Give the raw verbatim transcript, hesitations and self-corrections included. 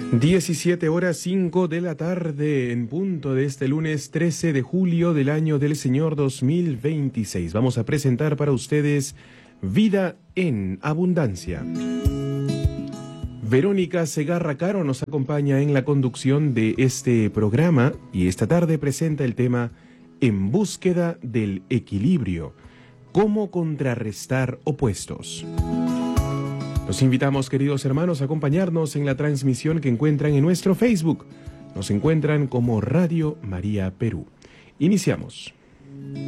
diecisiete horas cinco de la tarde en punto de este lunes trece de julio del año del Señor dos mil veintiséis. Vamos a presentar para ustedes Vida en Abundancia. Verónica Segarra Caro nos acompaña en la conducción de este programa y esta tarde presenta el tema En búsqueda del equilibrio, cómo contrarrestar opuestos. Los invitamos, queridos hermanos, a acompañarnos en la transmisión que encuentran en nuestro Facebook. Nos encuentran como Radio María Perú. Iniciamos.